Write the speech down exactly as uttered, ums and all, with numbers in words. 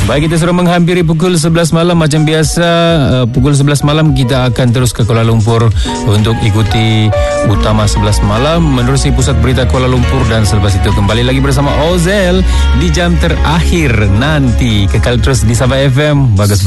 Baik, kita sudah menghampiri pukul sebelas malam. Macam biasa, uh, pukul sebelas malam kita akan terus ke Kuala Lumpur untuk ikuti Utama sebelas malam menerusi pusat berita Kuala Lumpur, dan selepas itu kembali lagi bersama Ozel di jam terakhir nanti. Kekal terus di Sabah F M. Bagus.